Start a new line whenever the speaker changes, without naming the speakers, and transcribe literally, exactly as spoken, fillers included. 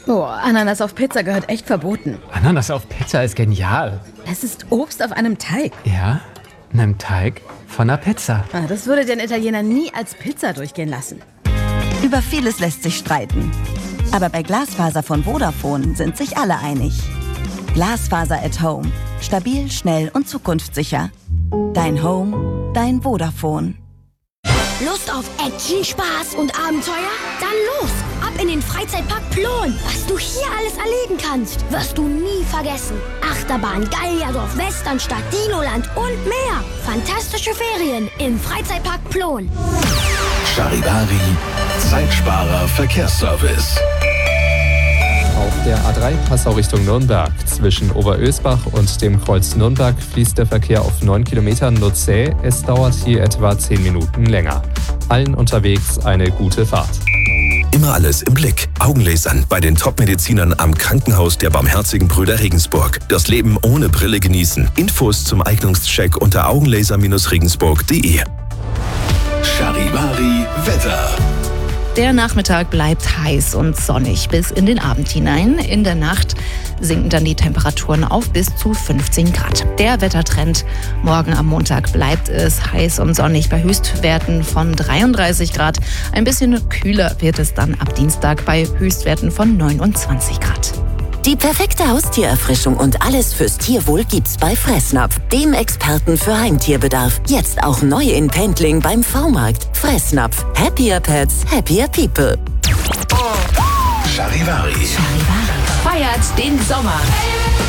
Oh, Ananas auf Pizza gehört echt verboten.
Ananas auf Pizza ist genial.
Es ist Obst auf einem Teig.
Ja, einem Teig von einer Pizza.
Ah, das würde den Italiener nie als Pizza durchgehen lassen.
Über vieles lässt sich streiten. Aber bei Glasfaser von Vodafone sind sich alle einig. Glasfaser at Home. Stabil, schnell und zukunftssicher. Dein Home, dein Vodafone.
Lust auf Action, Spaß und Abenteuer? Dann los! Ab in den Freizeitpark Plon! Was du hier alles erleben kannst, wirst du nie vergessen. Achterbahn, Gallierdorf, Westernstadt, Dinoland und mehr. Fantastische Ferien im Freizeitpark Plon.
Charivari, Zeitsparer Verkehrsservice.
Auf der A drei Passau Richtung Nürnberg. Zwischen Oberösbach und dem Kreuz Nürnberg fließt der Verkehr auf neun Kilometern nur zäh. Es dauert hier etwa zehn Minuten länger. Allen unterwegs eine gute Fahrt.
Immer alles im Blick. Augenlasern bei den Top-Medizinern am Krankenhaus der Barmherzigen Brüder Regensburg. Das Leben ohne Brille genießen. Infos zum Eignungscheck unter augenlaser regensburg punkt de. Charivari Wetter.
Der Nachmittag bleibt heiß und sonnig bis in den Abend hinein. In der Nacht sinken dann die Temperaturen auf bis zu fünfzehn Grad. Der Wettertrend: morgen am Montag bleibt es heiß und sonnig bei Höchstwerten von dreiunddreißig Grad. Ein bisschen kühler wird es dann ab Dienstag bei Höchstwerten von neunundzwanzig Grad.
Die perfekte Haustiererfrischung und alles fürs Tierwohl gibt's bei Fressnapf, dem Experten für Heimtierbedarf. Jetzt auch neu in Pendling beim V-Markt. Fressnapf. Happier Pets, happier people.
Charivari.
Feiert den Sommer.